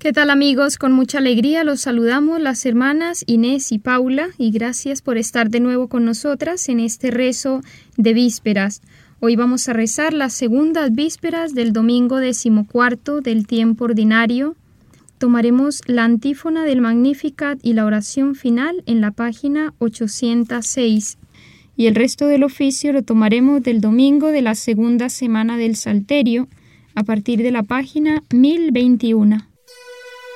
¿Qué tal amigos? Con mucha alegría los saludamos las hermanas Inés y Paula y gracias por estar de nuevo con nosotras en este rezo de vísperas. Hoy vamos a rezar las segundas vísperas del domingo 14 del tiempo ordinario. Tomaremos la antífona del Magnificat y la oración final en la página 806 y el resto del oficio lo tomaremos del domingo de la segunda semana del Salterio a partir de la página 1021.